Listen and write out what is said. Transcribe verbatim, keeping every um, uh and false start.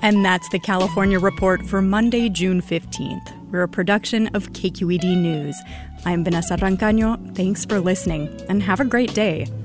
And that's the California Report for Monday, June fifteenth. We're a production of K Q E D News. I'm Vanessa Rancaño. Thanks for listening, and have a great day.